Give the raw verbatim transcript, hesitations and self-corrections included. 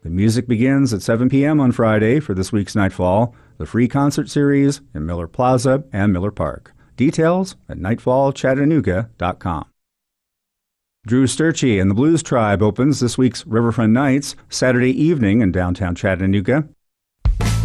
The music begins at seven p.m. on Friday for this week's Nightfall, the free concert series in Miller Plaza and Miller Park. Details at nightfall chattanooga dot com. Drew Sturchie and the Blues Tribe opens this week's Riverfront Nights Saturday evening in downtown Chattanooga.